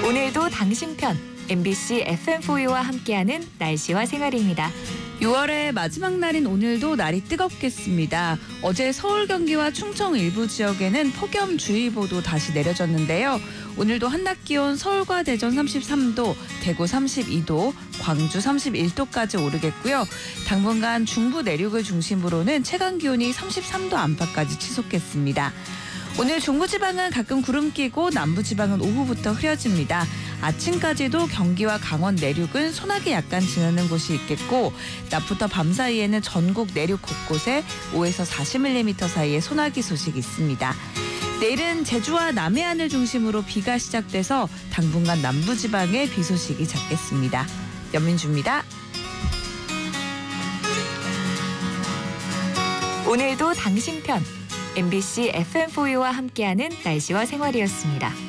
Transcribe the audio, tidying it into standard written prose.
오늘도 당신 편 MBC FM4U와 함께하는 날씨와 생활입니다. 6월의 마지막 날인 오늘도 날이 뜨겁겠습니다. 어제 서울, 경기와 충청 일부 지역에는 폭염주의보도 다시 내려졌는데요. 오늘도 한낮 기온 서울과 대전 33도, 대구 32도, 광주 31도까지 오르겠고요. 당분간 중부 내륙을 중심으로는 최강 기온이 33도 안팎까지 치솟겠습니다. 오늘 중부지방은 가끔 구름 끼고 남부지방은 오후부터 흐려집니다. 아침까지도 경기와 강원 내륙은 소나기 약간 지나는 곳이 있겠고 낮부터 밤 사이에는 전국 내륙 곳곳에 5에서 40mm 사이의 소나기 소식이 있습니다. 내일은 제주와 남해안을 중심으로 비가 시작돼서 당분간 남부지방에 비 소식이 잦겠습니다. 연민주입니다. 오늘도 당신 편 MBC FM4U와 함께하는 날씨와 생활이었습니다.